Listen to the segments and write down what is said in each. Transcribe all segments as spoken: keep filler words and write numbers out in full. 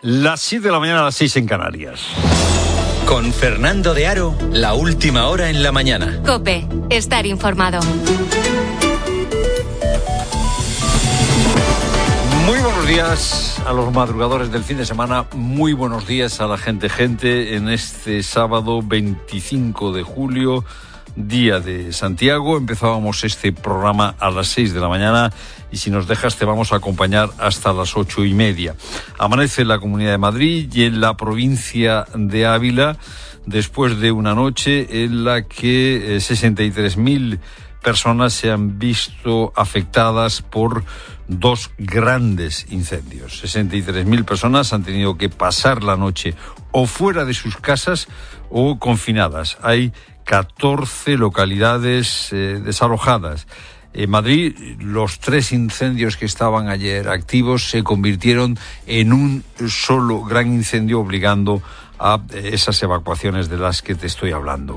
Las siete de la mañana, a las seis en Canarias. Con Fernando de Aro, la última hora en la mañana. COPE, estar informado. Muy buenos días a los madrugadores del fin de semana, muy buenos días a la gente gente en este sábado veinticinco de julio, día de Santiago. Empezábamos este programa a las seis de la mañana y si nos dejas te vamos a acompañar hasta las ocho y media. Amanece en la Comunidad de Madrid y en la provincia de Ávila después de una noche en la que sesenta y tres mil personas se han visto afectadas por dos grandes incendios. sesenta y tres mil personas han tenido que pasar la noche o fuera de sus casas o confinadas. Hay catorce localidades eh, desalojadas. En Madrid, los tres incendios que estaban ayer activos se convirtieron en un solo gran incendio, obligando a eh, esas evacuaciones de las que te estoy hablando.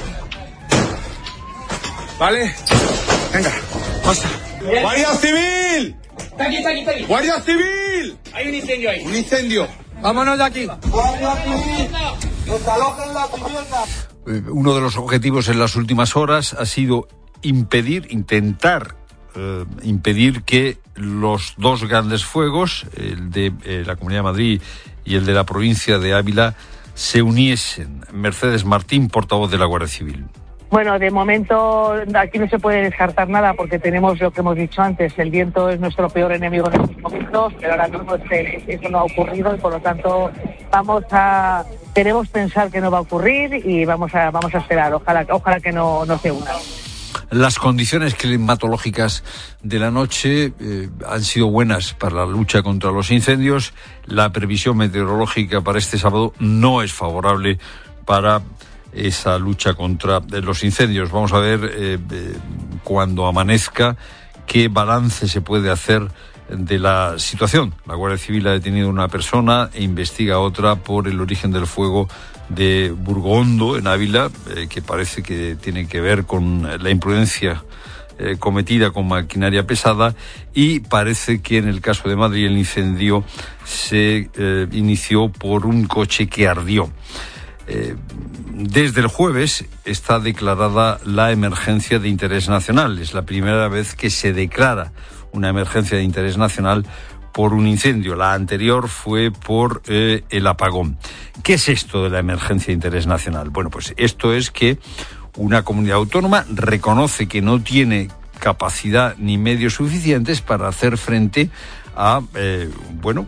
Vale, venga, basta. ¡Guardia Civil! Está aquí, está aquí, está aquí. ¡Guardia Civil! Hay un incendio ahí. Un incendio. Vámonos de aquí. ¡Guardia Civil! ¡Desalojen la vivienda! Uno de los objetivos en las últimas horas ha sido impedir, intentar eh, impedir que los dos grandes fuegos, el de eh, la Comunidad de Madrid y el de la provincia de Ávila, se uniesen. Mercedes Martín, portavoz de la Guardia Civil. Bueno, de momento aquí no se puede descartar nada porque tenemos lo que hemos dicho antes, el viento es nuestro peor enemigo en estos momentos, pero ahora mismo eso no ha ocurrido y por lo tanto vamos a queremos pensar que no va a ocurrir y vamos a vamos a esperar, ojalá ojalá que no, no se una. Las condiciones climatológicas de la noche eh, han sido buenas para la lucha contra los incendios. La previsión meteorológica para este sábado no es favorable para esa lucha contra los incendios. Vamos a ver eh, eh, cuando amanezca qué balance se puede hacer de la situación. La Guardia Civil ha detenido a una persona e investiga a otra por el origen del fuego de Burgondo, en Ávila, eh, que parece que tiene que ver con la imprudencia eh, cometida con maquinaria pesada, y parece que en el caso de Madrid el incendio se eh, inició por un coche que ardió. Eh, desde el jueves está declarada la emergencia de interés nacional. Es la primera vez que se declara una emergencia de interés nacional por un incendio. La anterior fue por eh, el apagón. ¿Qué es esto de la emergencia de interés nacional? Bueno, pues esto es que una comunidad autónoma reconoce que no tiene capacidad ni medios suficientes para hacer frente a, eh, bueno,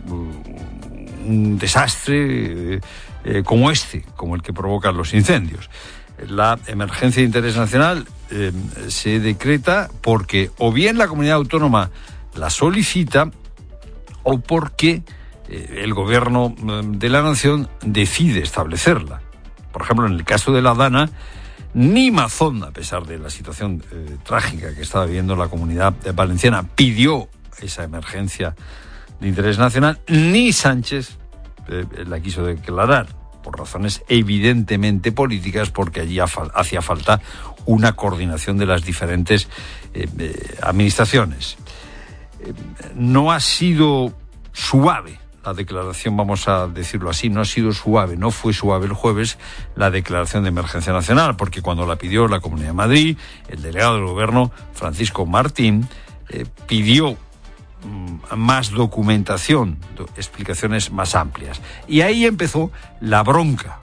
un desastre eh, eh, como este, como el que provocan los incendios. La emergencia de interés nacional eh, se decreta porque o bien la comunidad autónoma la solicita o porque eh, el gobierno de la nación decide establecerla. Por ejemplo, en el caso de la Dana, ni Mazón, a pesar de la situación eh, trágica que estaba viviendo la comunidad valenciana, pidió esa emergencia de interés nacional, ni Sánchez eh, la quiso declarar, por razones evidentemente políticas, porque allí hacía falta una coordinación de las diferentes eh, eh, administraciones. Eh, no ha sido suave la declaración, vamos a decirlo así, no ha sido suave, no fue suave el jueves la declaración de emergencia nacional, porque cuando la pidió la Comunidad de Madrid, el delegado del gobierno, Francisco Martín, eh, pidió más documentación, explicaciones más amplias. Y ahí empezó la bronca.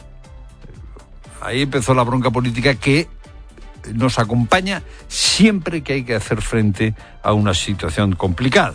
Ahí empezó la bronca política que nos acompaña siempre que hay que hacer frente a una situación complicada.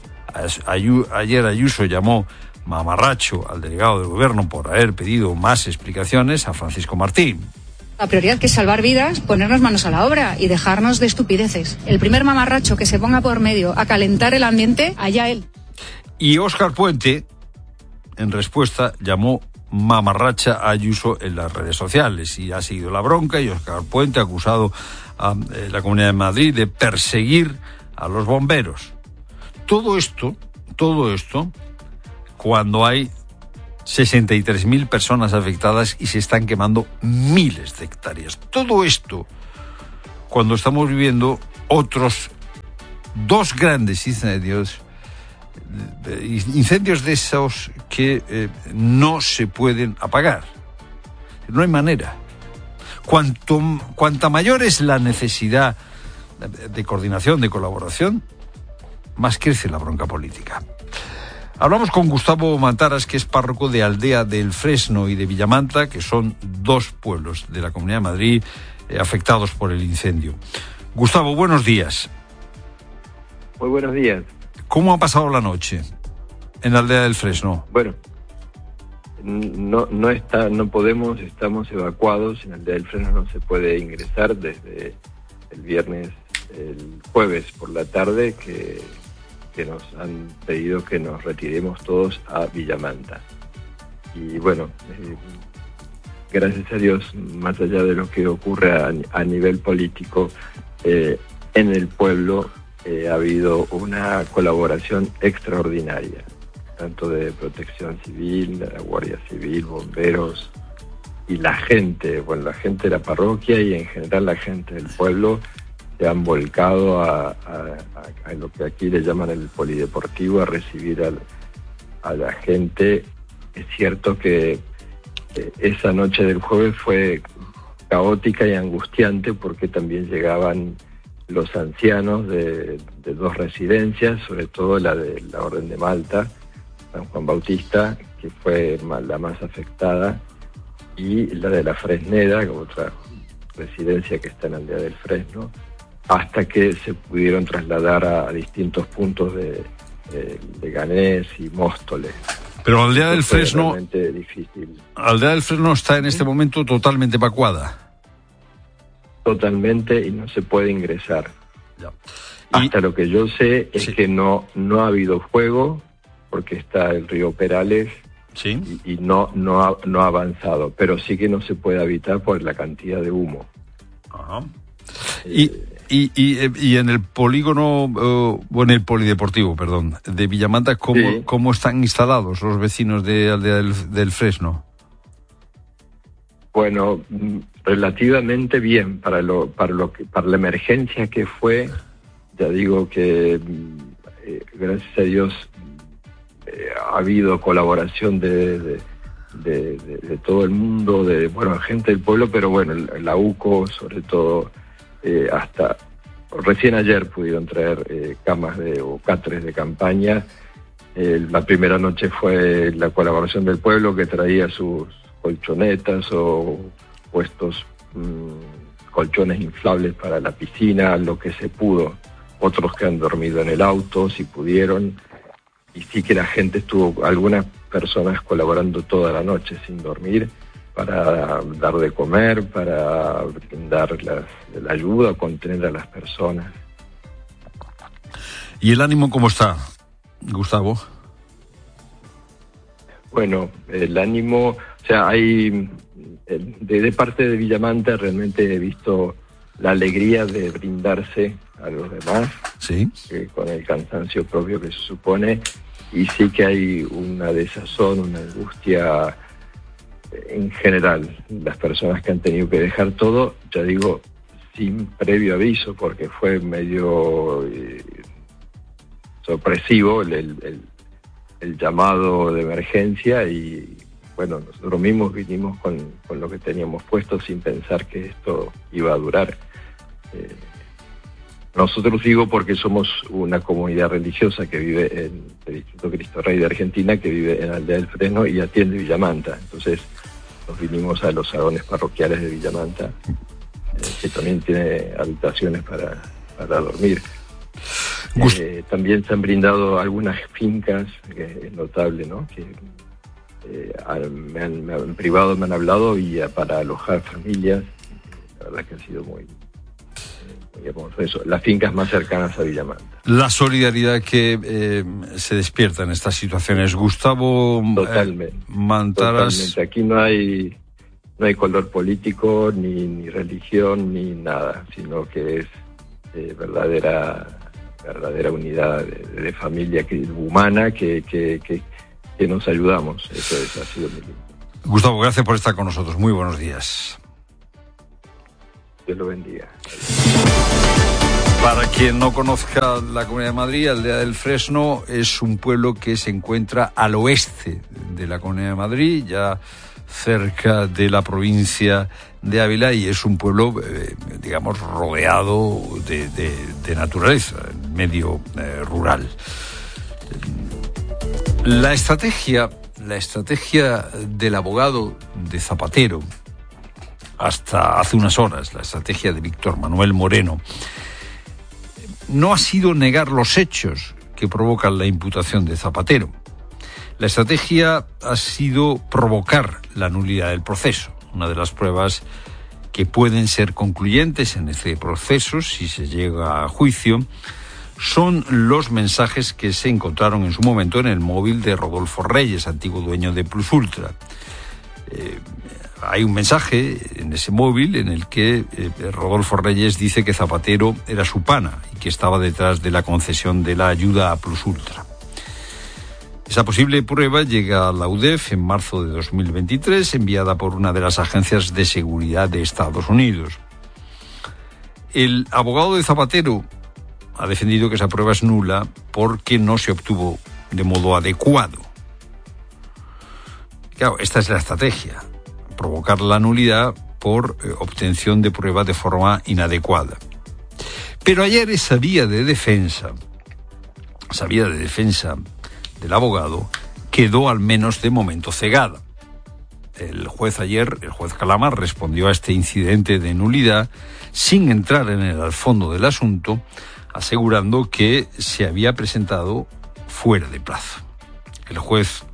Ayer Ayuso llamó mamarracho al delegado del gobierno por haber pedido más explicaciones a Francisco Martín. La prioridad que es salvar vidas, ponernos manos a la obra y dejarnos de estupideces. El primer mamarracho que se ponga por medio a calentar el ambiente, allá él. Y Óscar Puente, en respuesta, llamó mamarracha a Ayuso en las redes sociales y ha seguido la bronca, y Óscar Puente ha acusado a eh, la Comunidad de Madrid de perseguir a los bomberos. Todo esto, todo esto, cuando hay sesenta y tres mil personas afectadas y se están quemando miles de hectáreas. Todo esto cuando estamos viviendo otros dos grandes incendios Incendios de esos que eh, no se pueden apagar. No hay manera. Cuanto, cuanta mayor es la necesidad de, de coordinación, de colaboración, más crece la bronca política. Hablamos con Gustavo Mantaras, que es párroco de Aldea del Fresno y de Villamanta, que son dos pueblos de la Comunidad de Madrid eh, afectados por el incendio. Gustavo, buenos días. Muy buenos días. ¿Cómo ha pasado la noche en la Aldea del Fresno? Bueno, no no está, no podemos, estamos evacuados. En Aldea del Fresno no se puede ingresar desde el viernes, el jueves por la tarde, que, que nos han pedido que nos retiremos todos a Villamanta. Y bueno, eh, gracias a Dios, más allá de lo que ocurre a, a nivel político, eh, en el pueblo eh, ha habido una colaboración extraordinaria, tanto de Protección Civil, de la Guardia Civil, bomberos y la gente, bueno, la gente de la parroquia y en general la gente del pueblo se han volcado a, a, a, a lo que aquí le llaman el polideportivo, a recibir al, a la gente. Es cierto que eh, esa noche del jueves fue caótica y angustiante porque también llegaban los ancianos de, de dos residencias, sobre todo la de la Orden de Malta, San Juan Bautista, que fue la más afectada, y la de la Fresneda, otra residencia que está en Aldea del Fresno, hasta que se pudieron trasladar a, a distintos puntos de, de Leganés y Móstoles. Pero Aldea del Fresno, difícil. Aldea del Fresno está en este momento totalmente evacuada. Totalmente, y no se puede ingresar. Ya. Y, hasta lo que yo sé es sí. que no, no ha habido fuego, porque está el río Perales, sí. y, y no, no, ha, no ha avanzado, pero sí que no se puede habitar por la cantidad de humo. Ajá. Y, eh, y, y, y en el polígono, uh, o en el polideportivo, perdón, de Villamanta, ¿cómo, sí. ¿cómo están instalados los vecinos de Aldea del, del Fresno? Bueno, relativamente bien para lo, para lo que, para la emergencia que fue. Ya digo que eh, gracias a Dios eh, ha habido colaboración de, de, de, de, de todo el mundo, de bueno, gente del pueblo, pero bueno, la U C O sobre todo, eh, hasta recién ayer pudieron traer eh, camas de, o catres de campaña. Eh, la primera noche fue la colaboración del pueblo que traía sus colchonetas o puestos mmm, colchones inflables para la piscina, lo que se pudo. Otros que han dormido en el auto, si pudieron. Y sí que la gente estuvo, algunas personas colaborando toda la noche sin dormir para dar de comer, para brindar la, la ayuda, contener a las personas. ¿Y el ánimo cómo está, Gustavo? Bueno, el ánimo, o sea, hay, de, de parte de Villamanta realmente he visto la alegría de brindarse a los demás, sí, eh, con el cansancio propio que se supone, y sí que hay una desazón, una angustia en general, las personas que han tenido que dejar todo, ya digo, sin previo aviso, porque fue medio eh, sorpresivo el, el, el llamado de emergencia y bueno, nosotros mismos vinimos con, con lo que teníamos puesto sin pensar que esto iba a durar. Eh, nosotros digo porque somos una comunidad religiosa que vive en el Distrito Cristo Rey de Argentina, que vive en Aldea del Fresno y atiende Villamanta. Entonces nos vinimos a los salones parroquiales de Villamanta, eh, que también tiene habitaciones para, para dormir. Eh, también se han brindado algunas fincas, que es notable, ¿no? Que eh, me han, me han, en privado me han hablado y a, para alojar familias. La verdad que ha sido muy, muy hermoso eso. Las fincas más cercanas a Villamanta. La solidaridad que eh, se despierta en estas situaciones. Gustavo Totalmente, eh, Mantaras. Totalmente. Aquí no hay no hay color político, ni, ni religión, ni nada, sino que es eh, verdadera verdadera unidad de, de familia que, humana que, que, que, que nos ayudamos. Eso, eso ha sido muy lindo. Gustavo, gracias por estar con nosotros. Muy buenos días. Dios lo bendiga. Para quien no conozca la Comunidad de Madrid, Aldea del Fresno es un pueblo que se encuentra al oeste de la Comunidad de Madrid, ya cerca de la provincia de Ávila, y es un pueblo, eh, digamos, rodeado de, de, de naturaleza, medio eh, rural. La estrategia, la estrategia del abogado de Zapatero, hasta hace unas horas, la estrategia de Víctor Manuel Moreno, no ha sido negar los hechos que provocan la imputación de Zapatero. La estrategia ha sido provocar la nulidad del proceso. Una de las pruebas que pueden ser concluyentes en este proceso, si se llega a juicio, son los mensajes que se encontraron en su momento en el móvil de Rodolfo Reyes, antiguo dueño de Plus Ultra. Eh, hay un mensaje en ese móvil en el que eh, Rodolfo Reyes dice que Zapatero era su pana y que estaba detrás de la concesión de la ayuda a Plus Ultra. Esa posible prueba llega a la U D E F en marzo de dos mil veintitrés, enviada por una de las agencias de seguridad de Estados Unidos. El abogado de Zapatero ha defendido que esa prueba es nula porque no se obtuvo de modo adecuado. Claro, esta es la estrategia: provocar la nulidad por eh, obtención de prueba de forma inadecuada. Pero ayer esa vía de defensa, esa vía de defensa del abogado, quedó al menos de momento cegada. El juez ayer, el juez Calama, respondió a este incidente de nulidad sin entrar en el al fondo del asunto, asegurando que se había presentado fuera de plazo. El juez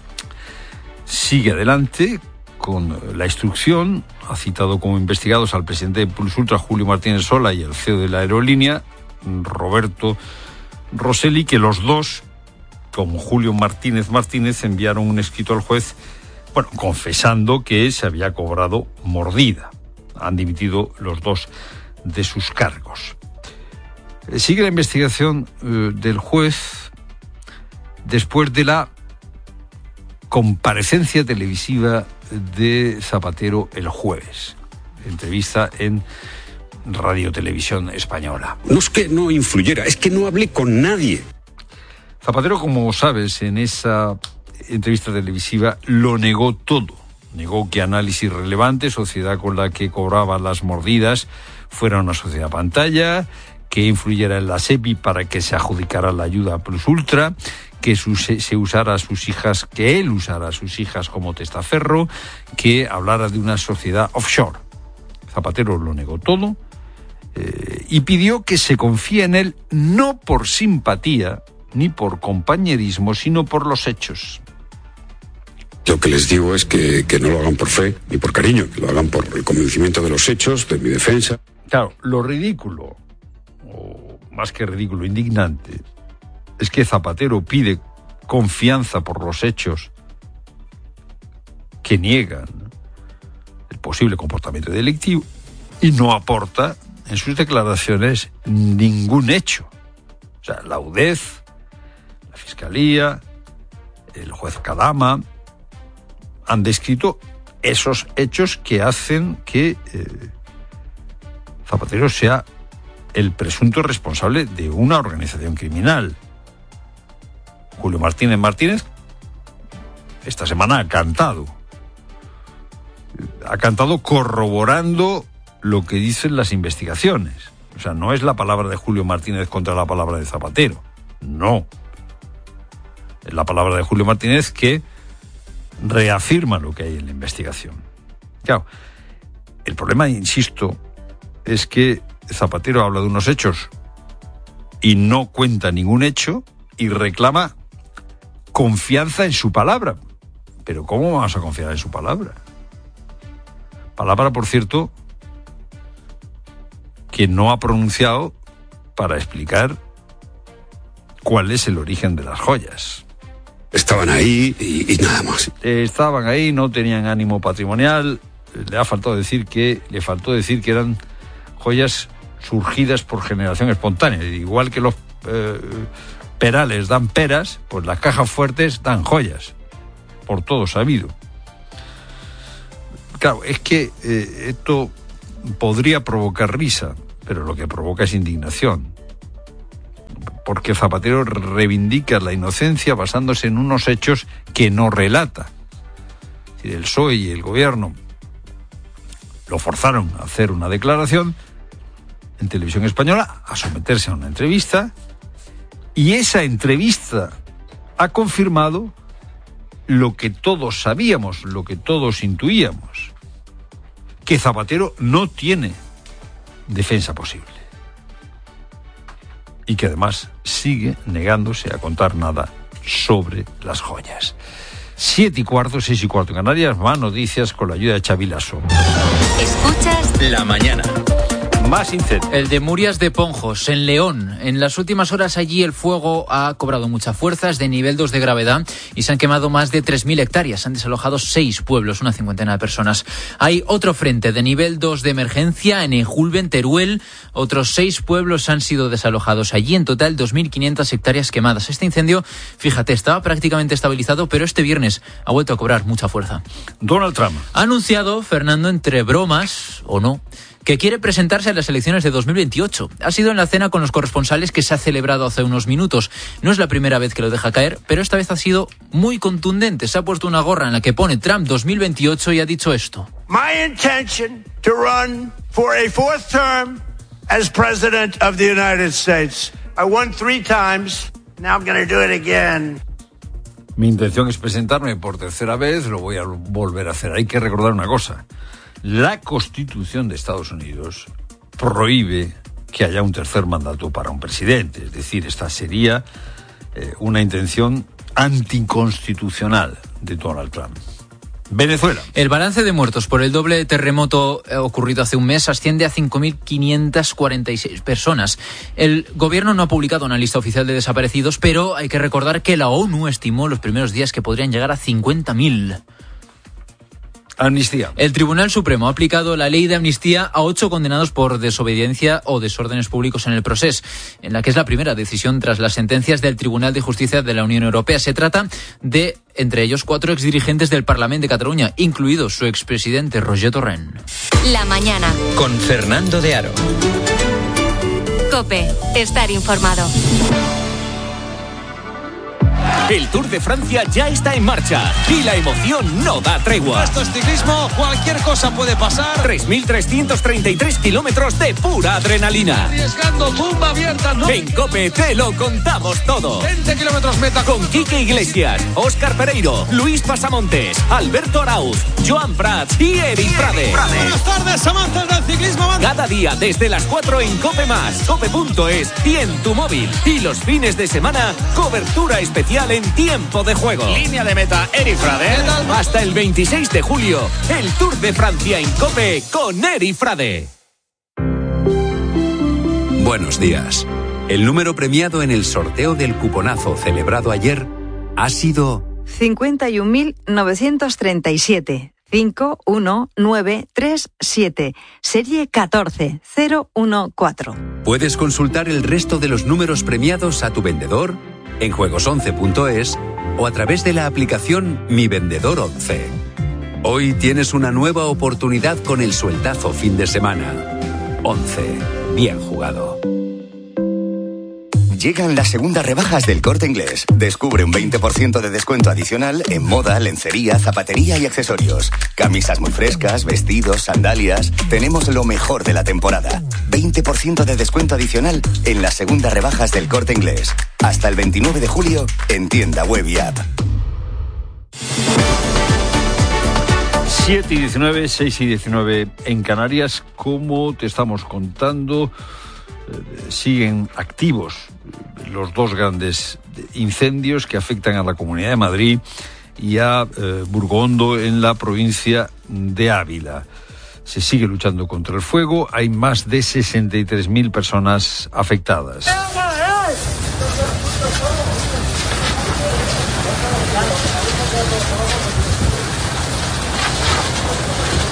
sigue adelante con la instrucción, ha citado como investigados al presidente de Plus Ultra, Julio Martínez Sola, y al C E O de la aerolínea, Roberto Rosselli, que los dos, como Julio Martínez Martínez, enviaron un escrito al juez, bueno, confesando que se había cobrado mordida. Han dimitido los dos de sus cargos. Sigue la investigación eh, del juez después de la comparecencia televisiva de Zapatero el jueves. Entrevista en Radio Televisión Española. No es que no influyera, es que no hablé con nadie. Zapatero, como sabes, en esa entrevista televisiva lo negó todo. Negó que Análisis Relevante, sociedad con la que cobraba las mordidas, fuera una sociedad pantalla, que influyera en la SEPI para que se adjudicara la ayuda a Plus Ultra, que su, se, se usara a sus hijas, que él usara a sus hijas como testaferro, que hablara de una sociedad offshore. Zapatero lo negó todo eh, y pidió que se confíe en él no por simpatía ni por compañerismo, sino por los hechos. Lo que les digo es que, que no lo hagan por fe ni por cariño, que lo hagan por el convencimiento de los hechos, de mi defensa. Claro, lo ridículo, o más que ridículo, indignante, es que Zapatero pide confianza por los hechos que niegan el posible comportamiento delictivo y no aporta en sus declaraciones ningún hecho. O sea, la U D E F, la Fiscalía, el juez Calama han descrito esos hechos que hacen que eh, Zapatero sea el presunto responsable de una organización criminal. Julio Martínez Martínez esta semana ha cantado. Ha cantado corroborando lo que dicen las investigaciones. O sea, no es la palabra de Julio Martínez contra la palabra de Zapatero. No. Es la palabra de Julio Martínez que reafirma lo que hay en la investigación. Claro, el problema, insisto, es que Zapatero habla de unos hechos y no cuenta ningún hecho y reclama confianza en su palabra. Pero ¿cómo vamos a confiar en su palabra? Palabra, por cierto, que no ha pronunciado para explicar cuál es el origen de las joyas. Estaban ahí y, y nada más. Estaban ahí, no tenían ánimo patrimonial. Le ha faltado decir que le faltó decir que eran joyas surgidas por generación espontánea. Igual que los eh, perales dan peras, pues las cajas fuertes dan joyas. Por todo sabido. Claro, es que eh, esto podría provocar risa, pero lo que provoca es indignación. Porque Zapatero reivindica la inocencia basándose en unos hechos que no relata. El P S O E y el gobierno lo forzaron a hacer una declaración en Televisión Española, a someterse a una entrevista, y esa entrevista ha confirmado lo que todos sabíamos, lo que todos intuíamos, que Zapatero no tiene defensa posible. Y que además sigue negándose a contar nada sobre las joyas. Siete y cuarto, seis y cuarto en Canarias, más noticias con la ayuda de Xavi Lasso. Escuchas La Mañana. Más incendio. El de Murias de Ponjos, en León. En las últimas horas allí el fuego ha cobrado mucha fuerza, es de nivel dos de gravedad y se han quemado más de tres mil hectáreas. Han desalojado seis pueblos, una cincuentena de personas. Hay otro frente de nivel dos de emergencia en Ejulben, Teruel. Otros seis pueblos han sido desalojados allí. En total, dos mil quinientas hectáreas quemadas. Este incendio, fíjate, estaba prácticamente estabilizado, pero este viernes ha vuelto a cobrar mucha fuerza. Donald Trump Ha anunciado, Fernando, entre bromas o no, que quiere presentarse a las elecciones de dos mil veintiocho. Ha sido en la cena con los corresponsales que se ha celebrado hace unos minutos. No es la primera vez que lo deja caer, pero esta vez ha sido muy contundente. Se ha puesto una gorra en la que pone Trump dos mil veintiocho y ha dicho esto. My intention to run for a fourth term as president of the United States. I won three times. Now I'm going to do it again. Mi intención es presentarme por tercera vez, lo voy a volver a hacer. Hay que recordar una cosa. La Constitución de Estados Unidos prohíbe que haya un tercer mandato para un presidente. Es decir, esta sería eh, una intención anticonstitucional de Donald Trump. Venezuela. El balance de muertos por el doble terremoto ocurrido hace un mes asciende a cinco mil quinientas cuarenta y seis personas. El gobierno no ha publicado una lista oficial de desaparecidos, pero hay que recordar que la ONU estimó los primeros días que podrían llegar a cincuenta mil. Amnistía. El Tribunal Supremo ha aplicado la ley de amnistía a ocho condenados por desobediencia o desórdenes públicos en el Procés, en la que es la primera decisión tras las sentencias del Tribunal de Justicia de la Unión Europea. Se trata de, entre ellos, cuatro exdirigentes del Parlament de Cataluña, incluido su expresidente Roger Torrent. La Mañana. Con Fernando de Aro. COPE. Estar informado. El Tour de Francia ya está en marcha y la emoción no da tregua. Esto es ciclismo, cualquier cosa puede pasar. tres mil trescientos treinta y tres kilómetros de pura adrenalina. Arriesgando, tumba abierta, ¿no? En COPE te lo contamos todo. veinte kilómetros meta. Con Quique Iglesias, Óscar Pereiro, Luis Pasamontes, Alberto Arauz, Joan Prats y Eric Frade. Buenas tardes, amantes del ciclismo. Cada día desde las cuatro en COPE más, cope punto es y en tu móvil. Y los fines de semana, cobertura especial en tiempo de juego. Línea de meta, Eric Frade. Hasta el veintiséis de julio, el Tour de Francia en COPE con Eric Frade. Buenos días. El número premiado en el sorteo del cuponazo celebrado ayer ha sido cincuenta y un mil novecientos treinta y siete. cinco uno nueve tres siete, serie catorce cero uno cuatro. Puedes consultar el resto de los números premiados a tu vendedor, en juegos once punto es o a través de la aplicación Mi Vendedor once. Hoy tienes una nueva oportunidad con el sueldazo fin de semana. once. Bien jugado. Llegan las segundas rebajas del Corte Inglés. Descubre un veinte por ciento de descuento adicional en moda, lencería, zapatería y accesorios. Camisas muy frescas, vestidos, sandalias. Tenemos lo mejor de la temporada. veinte por ciento de descuento adicional en las segundas rebajas del Corte Inglés. Hasta el veintinueve de julio en tienda web y app. siete y diecinueve, seis y diecinueve en Canarias. Como te estamos contando, eh, siguen activos los dos grandes incendios que afectan a la Comunidad de Madrid y a eh, Burgondo en la provincia de Ávila. Se sigue luchando contra el fuego. Hay más de sesenta y tres mil personas afectadas.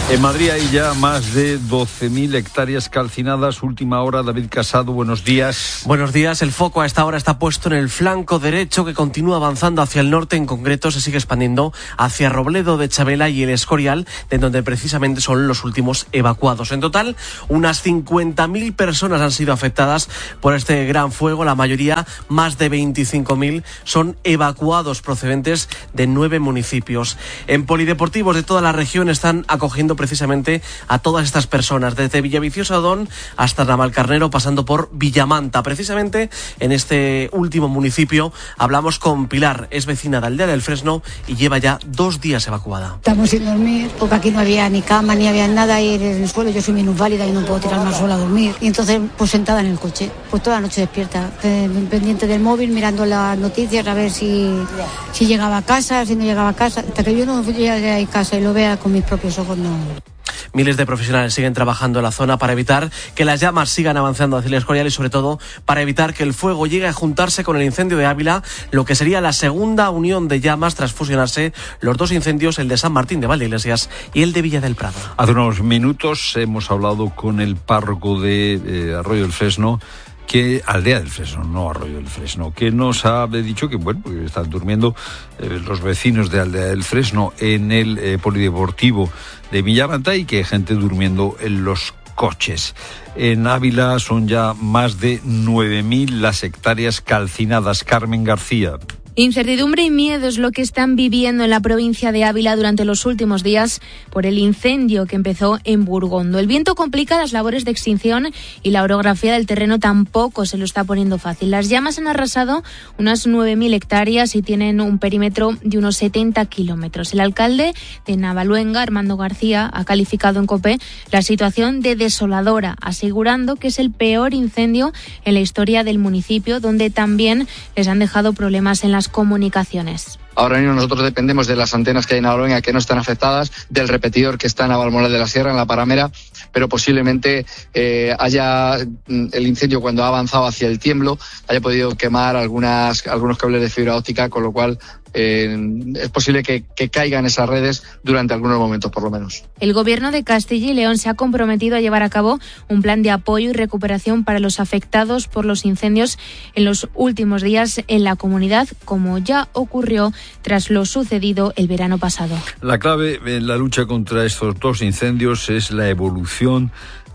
En Madrid hay ya más de doce mil hectáreas calcinadas. Última hora, David Casado, buenos días. Buenos días. El foco a esta hora está puesto en el flanco derecho, que continúa avanzando hacia el norte. En concreto, se sigue expandiendo hacia Robledo de Chabela y el Escorial, de donde precisamente son los últimos evacuados. En total, unas cincuenta mil personas han sido afectadas por este gran fuego. La mayoría, más de veinticinco mil, son evacuados procedentes de nueve municipios. En polideportivos de toda la región están acogiendo precisamente a todas estas personas, desde Villaviciosa Odón hasta Navalcarnero, pasando por Villamanta. Precisamente en este último municipio hablamos con Pilar, es vecina de Aldea del Fresno y lleva ya dos días evacuada. Estamos sin dormir porque aquí no había ni cama ni había nada y en el suelo yo soy minusválida y no puedo tirarme al suelo a dormir. Y entonces pues sentada en el coche, pues toda la noche despierta, eh, pendiente del móvil, mirando las noticias a ver si, si llegaba a casa, si no llegaba a casa. Hasta que yo no llegue a casa y lo vea con mis propios ojos, no. Miles de profesionales siguen trabajando en la zona para evitar que las llamas sigan avanzando hacia el Escorial y sobre todo para evitar que el fuego llegue a juntarse con el incendio de Ávila, lo que sería la segunda unión de llamas tras fusionarse los dos incendios, el de San Martín de Valdeiglesias y el de Villa del Prado. Hace unos minutos hemos hablado con el párroco de eh, Arroyo del Fresno, que Aldea del Fresno, no Arroyo del Fresno, que nos ha dicho que, bueno, pues están durmiendo eh, los vecinos de Aldea del Fresno en el eh, polideportivo de Villamanta y que hay gente durmiendo en los coches. En Ávila son ya más de nueve mil las hectáreas calcinadas. Carmen García. Incertidumbre y miedo es lo que están viviendo en la provincia de Ávila durante los últimos días por el incendio que empezó en Burgondo. El viento complica las labores de extinción y la orografía del terreno tampoco se lo está poniendo fácil. Las llamas han arrasado unas nueve mil hectáreas y tienen un perímetro de unos setenta kilómetros. El alcalde de Navaluenga, Armando García, ha calificado en COPE la situación de desoladora, asegurando que es el peor incendio en la historia del municipio, donde también les han dejado problemas en las comunicaciones. Ahora mismo nosotros dependemos de las antenas que hay en Navaluenga, que no están afectadas, del repetidor que está en Navalmoral de la Sierra, en la Paramera, pero posiblemente eh, haya el incendio, cuando ha avanzado hacia el Tiemblo, haya podido quemar algunas algunos cables de fibra óptica, con lo cual eh, es posible que, que caigan esas redes durante algunos momentos, por lo menos. El Gobierno de Castilla y León se ha comprometido a llevar a cabo un plan de apoyo y recuperación para los afectados por los incendios en los últimos días en la comunidad, como ya ocurrió tras lo sucedido el verano pasado. La clave en la lucha contra estos dos incendios es la evolución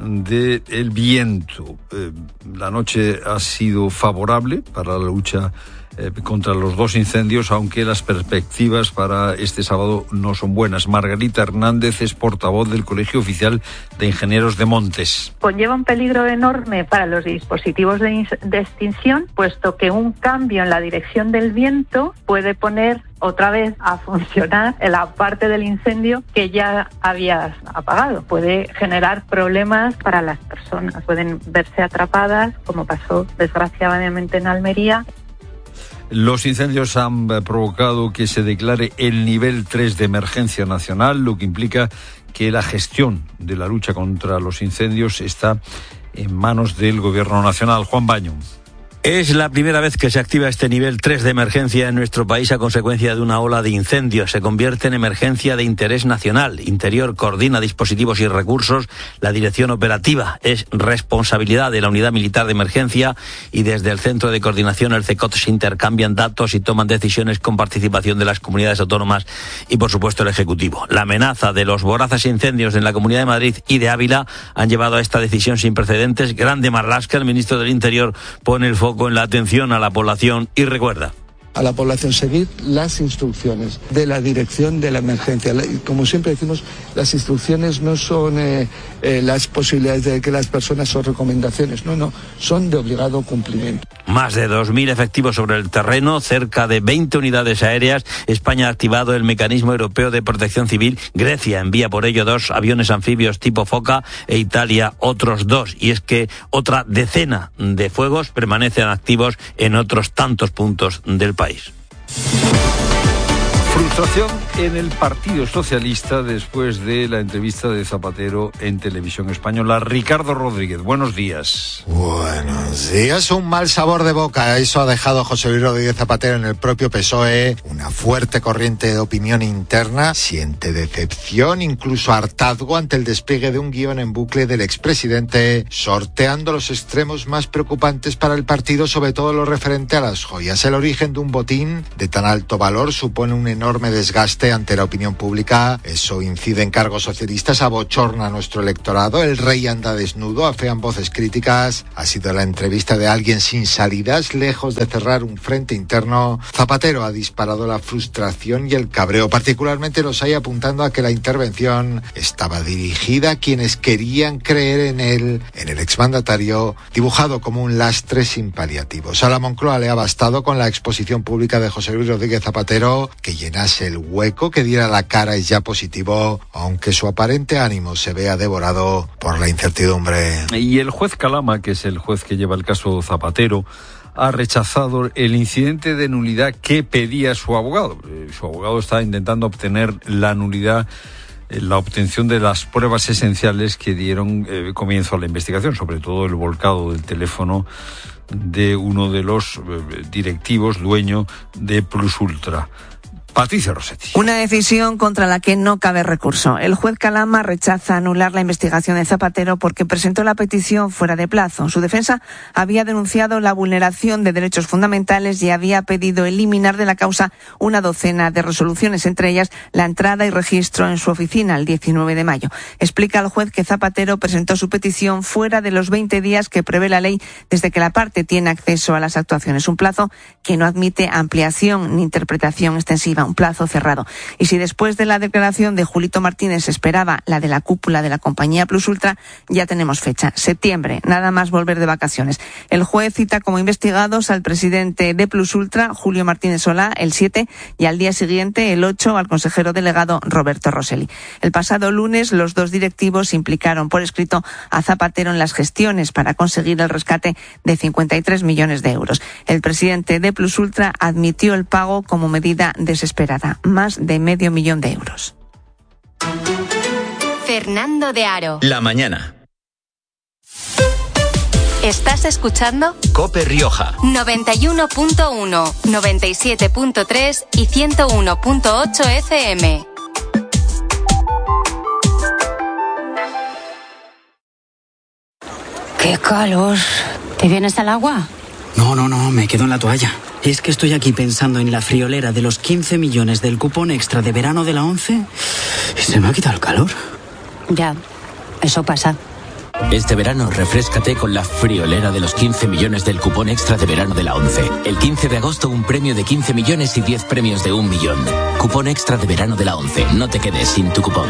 del viento. Eh, la noche ha sido favorable para la lucha eh, contra los dos incendios, aunque las perspectivas para este sábado no son buenas. Margarita Hernández es portavoz del Colegio Oficial de Ingenieros de Montes. Conlleva un peligro enorme para los dispositivos de, in- de extinción, puesto que un cambio en la dirección del viento puede poner otra vez a funcionar en la parte del incendio que ya habías apagado. Puede generar problemas para las personas, pueden verse atrapadas, como pasó desgraciadamente en Almería. Los incendios han provocado que se declare el nivel tres de emergencia nacional, lo que implica que la gestión de la lucha contra los incendios está en manos del Gobierno nacional. Juan Baño. Es la primera vez que se activa este nivel tres de emergencia en nuestro país a consecuencia de una ola de incendios. Se convierte en emergencia de interés nacional. Interior coordina dispositivos y recursos. La dirección operativa es responsabilidad de la Unidad Militar de Emergencia y desde el Centro de Coordinación, el CECOT, se intercambian datos y toman decisiones con participación de las comunidades autónomas y, por supuesto, el Ejecutivo. La amenaza de los voraces incendios en la Comunidad de Madrid y de Ávila han llevado a esta decisión sin precedentes. Grande Marlaska, el ministro del Interior, pone el foco en la atención a la población y recuerda: a la población seguir las instrucciones de la dirección de la emergencia. Como siempre decimos, las instrucciones no son eh, eh, las posibilidades de que las personas son recomendaciones, no, no, son de obligado cumplimiento. Más de dos mil efectivos sobre el terreno, cerca de veinte unidades aéreas. España ha activado el mecanismo europeo de protección civil. Grecia envía por ello dos aviones anfibios tipo Foca e Italia otros dos. Y es que otra decena de fuegos permanecen activos en otros tantos puntos del país. Frustración en el Partido Socialista después de la entrevista de Zapatero en Televisión Española. Ricardo Rodríguez, buenos días. Buenos días. Un mal sabor de boca. Eso ha dejado José Luis Rodríguez Zapatero en el propio P S O E. Una fuerte corriente de opinión interna. Siente decepción, incluso hartazgo ante el despliegue de un guión en bucle del expresidente, sorteando los extremos más preocupantes para el partido, sobre todo lo referente a las joyas. El origen de un botín de tan alto valor supone un enorme desgaste ante la opinión pública. Eso incide en cargos socialistas, abochorna a nuestro electorado. El rey anda desnudo, afean voces críticas. Ha sido la entrevista de alguien sin salidas, lejos de cerrar un frente interno. Zapatero ha disparado la frustración y el cabreo. Particularmente los hay apuntando a que la intervención estaba dirigida a quienes querían creer en él, en el exmandatario, dibujado como un lastre sin paliativos. A la Moncloa le ha bastado con la exposición pública de José Luis Rodríguez Zapatero, que llenase el hueco, que diera la cara es ya positivo, aunque su aparente ánimo se vea devorado por la incertidumbre. Y el juez Calama, que es el juez que lleva el caso Zapatero, ha rechazado el incidente de nulidad que pedía su abogado. Su abogado está intentando obtener la nulidad, la obtención de las pruebas esenciales que dieron eh, comienzo a la investigación, sobre todo el volcado del teléfono de uno de los eh, directivos, dueño de Plus Ultra. Patricia Rossetti. Una decisión contra la que no cabe recurso. El juez Calama rechaza anular la investigación de Zapatero porque presentó la petición fuera de plazo. Su defensa había denunciado la vulneración de derechos fundamentales y había pedido eliminar de la causa una docena de resoluciones, entre ellas la entrada y registro en su oficina el diecinueve de mayo. Explica al juez que Zapatero presentó su petición fuera de los veinte días que prevé la ley desde que la parte tiene acceso a las actuaciones. Un plazo que no admite ampliación ni interpretación extensiva. Un plazo cerrado. Y si después de la declaración de Julito Martínez se esperaba la de la cúpula de la compañía Plus Ultra, ya tenemos fecha, septiembre, nada más volver de vacaciones. El juez cita como investigados al presidente de Plus Ultra, Julio Martínez Solá, el siete, y al día siguiente, el ocho, al consejero delegado Roberto Rosselli. El pasado lunes, los dos directivos implicaron por escrito a Zapatero en las gestiones para conseguir el rescate de cincuenta y tres millones de euros. El presidente de Plus Ultra admitió el pago como medida desesperada. Esperada, más de medio millón de euros. Fernando de Aro. La mañana. ¿Estás escuchando? COPE Rioja. noventa y uno punto uno, noventa y siete punto tres y ciento uno punto ocho F M. ¡Qué calor! ¿Te vienes al agua? No, no, no, me quedo en la toalla. Es que estoy aquí pensando en la friolera de los quince millones del cupón extra de verano de la ONCE y se me ha quitado el calor. Ya, eso pasa. Este verano refréscate con la friolera de los quince millones del cupón extra de verano de la ONCE. El quince de agosto un premio de quince millones y diez premios de un millón. Cupón extra de verano de la ONCE. No te quedes sin tu cupón.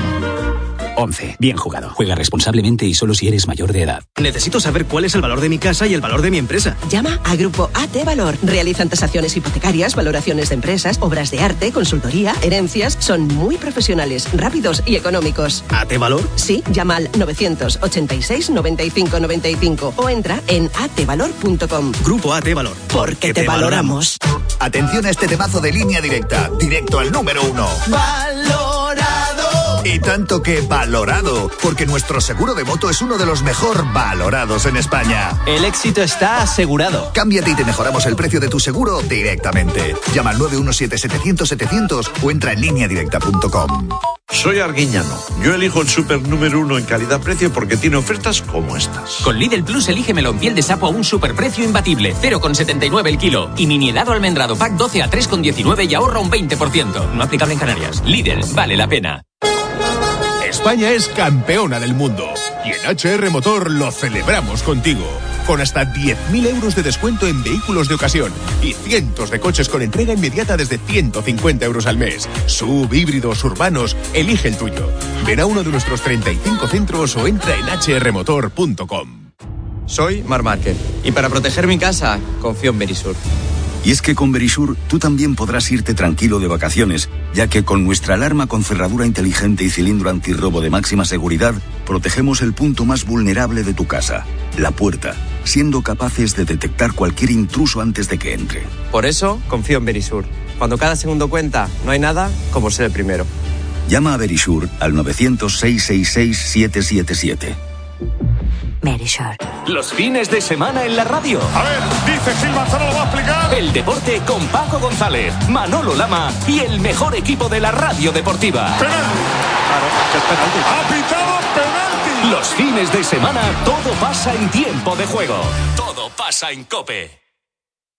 once. Bien jugado. Juega responsablemente y solo si eres mayor de edad. Necesito saber cuál es el valor de mi casa y el valor de mi empresa. Llama a Grupo A T Valor. Realizan tasaciones hipotecarias, valoraciones de empresas, obras de arte, consultoría, herencias. Son muy profesionales, rápidos y económicos. ¿A T Valor? Sí, llama al novecientos ochenta y seis noventa y cinco noventa y cinco o entra en a t valor punto com. Grupo A T Valor. Porque te, te valoramos. Atención a este temazo de Línea Directa. Directo al número uno. ¡Valorado! Y tanto que valorado, porque nuestro seguro de moto es uno de los mejor valorados en España. El éxito está asegurado. Cámbiate y te mejoramos el precio de tu seguro directamente. Llama al nueve uno siete setecientos setecientos o entra en línea directa punto com. Soy Arguiñano. Yo elijo el super número uno en calidad-precio porque tiene ofertas como estas. Con Lidl Plus elige melón piel de sapo a un superprecio imbatible, cero coma setenta y nueve el kilo. Y mini helado almendrado pack doce a tres coma diecinueve y ahorra un veinte por ciento. No aplicable en Canarias. Lidl, vale la pena. España es campeona del mundo y en H R Motor lo celebramos contigo. Con hasta diez mil euros de descuento en vehículos de ocasión y cientos de coches con entrega inmediata desde ciento cincuenta euros al mes. Sub, híbridos, urbanos, elige el tuyo. Ven a uno de nuestros treinta y cinco centros o entra en h r motor punto com. Soy Mar Márquez y para proteger mi casa confío en Verisur. Y es que con Verisur tú también podrás irte tranquilo de vacaciones, ya que con nuestra alarma con cerradura inteligente y cilindro antirrobo de máxima seguridad, protegemos el punto más vulnerable de tu casa, la puerta, siendo capaces de detectar cualquier intruso antes de que entre. Por eso confío en Verisur. Cuando cada segundo cuenta, no hay nada como ser el primero. Llama a Verisure al novecientos, seiscientos sesenta y seis, siete siete siete. Verisure. Los fines de semana en la radio. A ver, dice Gil Manzano, lo va a explicar. El deporte con Paco González, Manolo Lama y el mejor equipo de la radio deportiva. Penalti. Claro, es penalti. Ha pitado penalti. Los fines de semana todo pasa en tiempo de juego. Todo pasa en COPE.